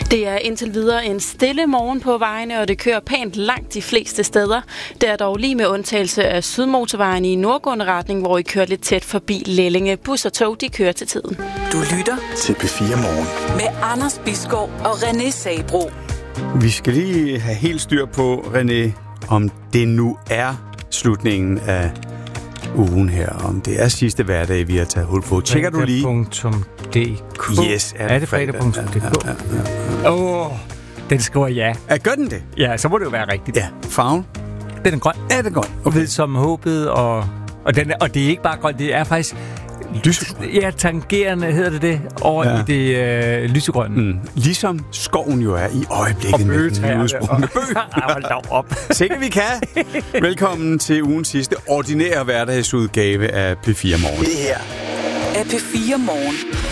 Det er indtil videre en stille morgen på vejene, og det kører pænt langt de fleste steder. Det er dog lige med undtagelse af Sydmotorvejen i nordgående retning, hvor I kører lidt tæt forbi Lellinge. Bus og tog, de kører til tiden. Du lytter til P4 Morgen med Anders Bisgaard og René Sabro. Vi skal lige have helt styr på, René, om det nu er slutningen af ugen her. Om det er sidste hverdag, vi har taget hul på. Tjekker du lige? Fredag.dk. Yes, er det fredag.dk? Den skriver ja. Gør den det? Ja, så må det jo være rigtigt. Ja, farven? Den er grøn. Ja, den er grøn. Okay. Som håbet, og det er ikke bare grøn, det er faktisk lysegrøn. Ja, tangerende hedder det over i det lysegrønne. Ligesom skoven jo er i øjeblikket med den udsprungne bøg. Hold da op. Sikke vi kan. Velkommen til ugens sidste ordinære hverdagsudgave af P4 Morgen. Det her er P4 Morgen.